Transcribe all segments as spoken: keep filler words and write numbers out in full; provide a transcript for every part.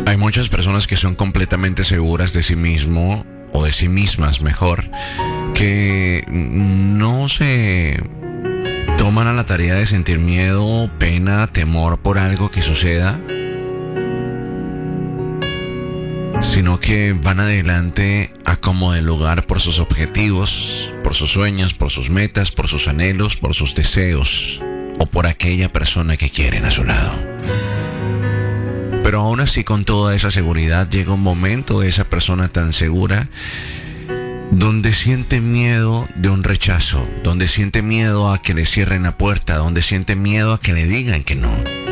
Hay muchas personas que son completamente seguras de sí mismo, o de sí mismas mejor, que no se toman a la tarea de sentir miedo, pena, temor por algo que suceda, sino que van adelante a como de lugar por sus objetivos, por sus sueños, por sus metas, por sus anhelos, por sus deseos, o por aquella persona que quieren a su lado. Pero aún así, con toda esa seguridad, llega un momento de esa persona tan segura donde siente miedo de un rechazo, donde siente miedo a que le cierren la puerta, donde siente miedo a que le digan que no,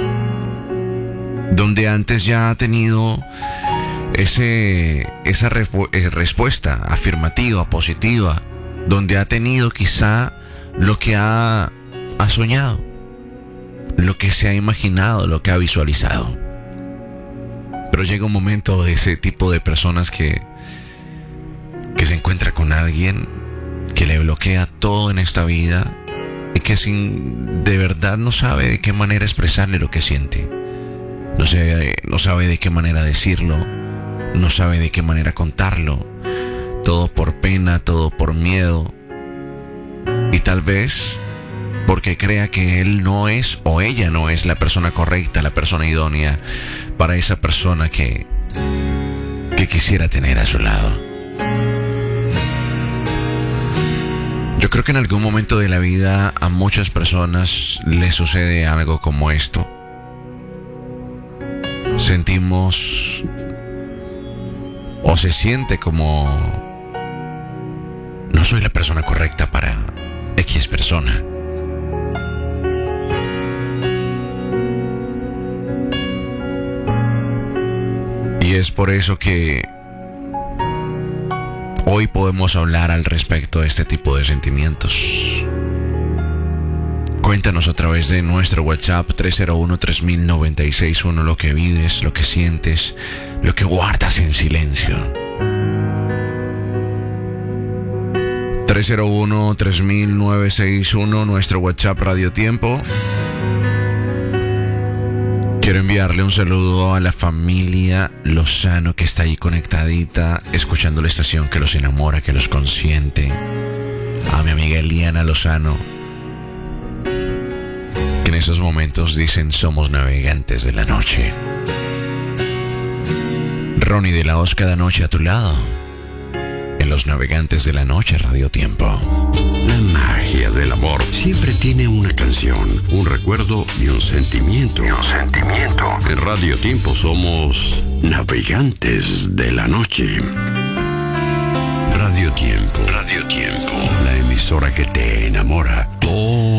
donde antes ya ha tenido ese, esa respu- eh, respuesta afirmativa, positiva, donde ha tenido quizá lo que ha, ha soñado, lo que se ha imaginado, lo que ha visualizado. Pero llega un momento de ese tipo de personas que, que se encuentra con alguien que le bloquea todo en esta vida y que sin, de verdad no sabe de qué manera expresarle lo que siente. No sabe, no sabe de qué manera decirlo, no sabe de qué manera contarlo. Todo por pena, todo por miedo. Y tal vez porque crea que él no es o ella no es la persona correcta, la persona idónea para esa persona que, que quisiera tener a su lado. Yo creo que en algún momento de la vida a muchas personas les sucede algo como esto. Sentimos o se siente como no soy la persona correcta para X persona. Y es por eso que hoy podemos hablar al respecto de este tipo de sentimientos. Cuéntanos a través de nuestro WhatsApp tres cero uno, tres mil noventa y seis uno lo que vives, lo que sientes, lo que guardas en silencio. tres cero uno, tres mil novecientos sesenta y uno, nuestro WhatsApp Radio Tiempo. Quiero enviarle un saludo a la familia Lozano que está ahí conectadita, escuchando la estación que los enamora, que los consiente. A mi amiga Eliana Lozano, que en esos momentos dicen somos navegantes de la noche. Ronnie de la Hoz cada noche a tu lado, en los navegantes de la noche Radio Tiempo. La magia del amor siempre tiene una canción, un recuerdo y un sentimiento. Y un sentimiento. En Radio Tiempo somos navegantes de la noche. Radio Tiempo. Radio Tiempo. La emisora que te enamora todo